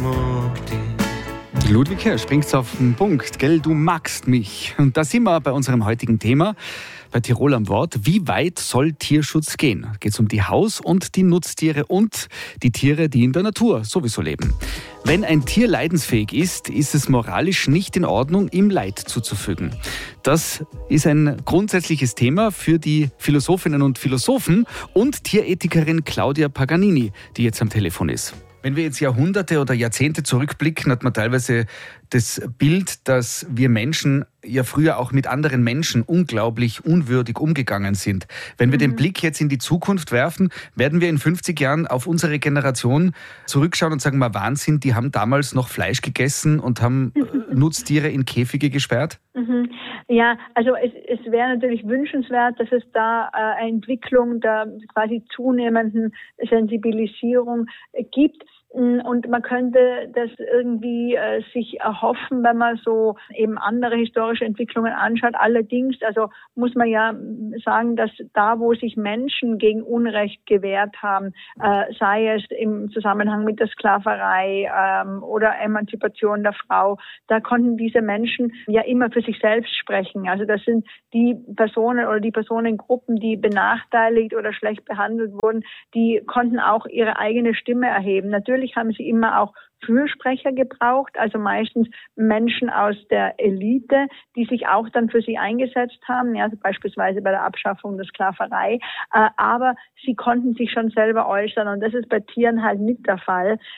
mag dich. Ludwig Hirsch bringt's auf den Punkt, gell, du magst mich. Und da sind wir bei unserem heutigen Thema, bei Tirol am Wort. Wie weit soll Tierschutz gehen? Geht es um die Haus- und die Nutztiere und die Tiere, die in der Natur sowieso leben. Wenn ein Tier leidensfähig ist, ist es moralisch nicht in Ordnung, ihm Leid zuzufügen. Das ist ein grundsätzliches Thema für die Philosophinnen und Philosophen und Tierethikerin Claudia Paganini, die jetzt am Telefon ist. Wenn wir jetzt Jahrhunderte oder Jahrzehnte zurückblicken, hat man teilweise das Bild, dass wir Menschen ja früher auch mit anderen Menschen unglaublich unwürdig umgegangen sind. Wenn wir den Blick jetzt in die Zukunft werfen, werden wir in 50 Jahren auf unsere Generation zurückschauen und sagen, mal Wahnsinn, die haben damals noch Fleisch gegessen und haben Nutztiere in Käfige gesperrt? Ja, also es wäre natürlich wünschenswert, dass es da eine Entwicklung der quasi zunehmenden Sensibilisierung gibt. Und man könnte das irgendwie sich erhoffen, wenn man so eben andere historische Entwicklungen anschaut. Allerdings, also muss man ja sagen, dass da, wo sich Menschen gegen Unrecht gewehrt haben, sei es im Zusammenhang mit der Sklaverei oder Emanzipation der Frau, da konnten diese Menschen ja immer für sich selbst sprechen. Also das sind die Personen oder die Personengruppen, die benachteiligt oder schlecht behandelt wurden, die konnten auch ihre eigene Stimme erheben. Natürlich haben sie immer auch Fürsprecher gebraucht, also meistens Menschen aus der Elite, die sich auch dann für sie eingesetzt haben, ja, also beispielsweise bei der Abschaffung der Sklaverei, aber sie konnten sich schon selber äußern und das ist bei Tieren halt nicht der Fall.